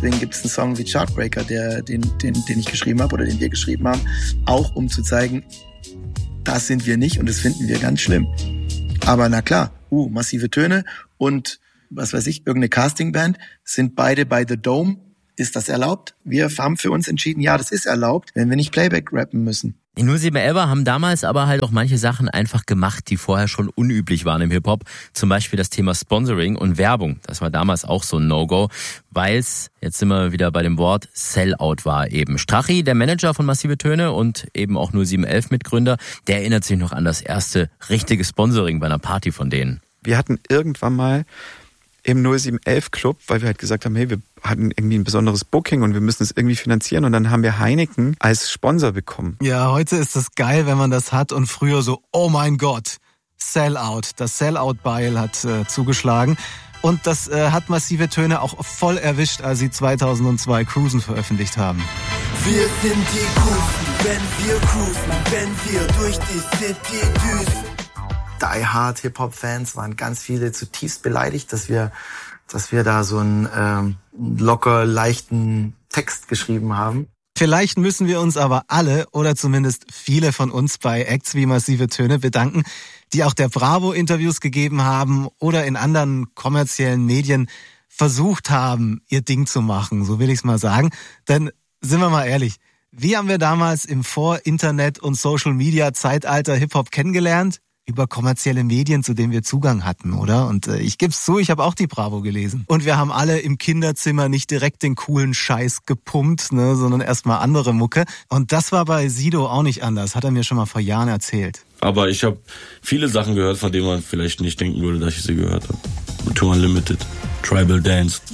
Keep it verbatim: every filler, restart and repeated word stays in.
deswegen gibt es einen Song wie Chartbreaker, der, den, den, den ich geschrieben habe oder den wir geschrieben haben, auch um zu zeigen, das sind wir nicht und das finden wir ganz schlimm. Aber na klar, uh, massive Töne und was weiß ich, irgendeine Castingband sind beide bei The Dome. Ist das erlaubt? Wir haben für uns entschieden, ja, das ist erlaubt, wenn wir nicht Playback rappen müssen. Die null sieben elfer haben damals aber halt auch manche Sachen einfach gemacht, die vorher schon unüblich waren im Hip-Hop. Zum Beispiel das Thema Sponsoring und Werbung. Das war damals auch so ein No-Go, weil es, jetzt sind wir wieder bei dem Wort, Sellout war eben. Strachi, der Manager von Massive Töne und eben auch null sieben elf Mitgründer, der erinnert sich noch an das erste richtige Sponsoring bei einer Party von denen. Wir hatten irgendwann mal im null sieben elf Club, weil wir halt gesagt haben, hey, wir hatten irgendwie ein besonderes Booking und wir müssen es irgendwie finanzieren und dann haben wir Heineken als Sponsor bekommen. Ja, heute ist das geil, wenn man das hat und früher so, oh mein Gott, Sellout. Das Sellout-Beil hat äh, zugeschlagen und das äh, hat Massive Töne auch voll erwischt, als sie zweitausendzwei Cruisen veröffentlicht haben. Wir sind die Cruisen, wenn wir cruisen, wenn wir durch die City düsen. Die Hard Hip-Hop-Fans waren ganz viele zutiefst beleidigt, dass wir, dass wir da so einen ähm, locker leichten Text geschrieben haben. Vielleicht müssen wir uns aber alle oder zumindest viele von uns bei Acts wie Massive Töne bedanken, die auch der Bravo Interviews gegeben haben oder in anderen kommerziellen Medien versucht haben, ihr Ding zu machen, so will ich es mal sagen. Denn sind wir mal ehrlich, wie haben wir damals im Vor-Internet- und Social-Media-Zeitalter Hip-Hop kennengelernt? Über kommerzielle Medien, zu denen wir Zugang hatten, oder? Und äh, ich geb's zu, ich habe auch die Bravo gelesen. Und wir haben alle im Kinderzimmer nicht direkt den coolen Scheiß gepumpt, ne, sondern erstmal andere Mucke. Und das war bei Sido auch nicht anders, hat er mir schon mal vor Jahren erzählt. Aber ich habe viele Sachen gehört, von denen man vielleicht nicht denken würde, dass ich sie gehört habe. Tour Unlimited, Tribal Dance.